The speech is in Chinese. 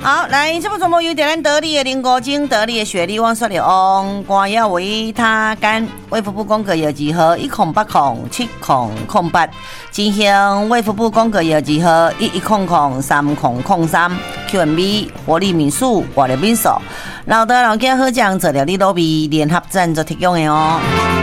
好，来，这部节目由咱得力的林国精、得力的雪莉汪说的翁，光要为他干。卫福部公告药剂号108070008，进行卫福部公告药剂号11003003 ，QMB 活力民宿活力民宿，老德老家好酱做了你都比联合赞助提供的哦。